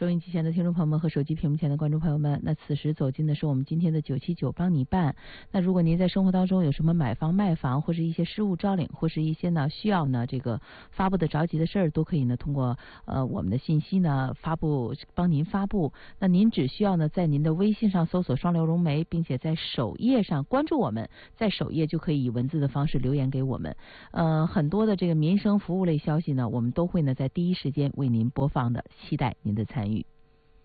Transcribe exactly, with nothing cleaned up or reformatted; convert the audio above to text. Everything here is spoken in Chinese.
收音机前的听众朋友们和手机屏幕前的观众朋友们，那此时走进的是我们今天的九七九帮你办。那如果您在生活当中有什么买房卖房或是一些失物招领，或是一些呢需要呢这个发布的着急的事儿，都可以呢通过呃我们的信息呢发布帮您发布。那您只需要呢在您的微信上搜索双流融媒，并且在首页上关注我们，在首页就可以以文字的方式留言给我们。呃很多的这个民生服务类消息呢，我们都会呢在第一时间为您播放的，期待您的参与。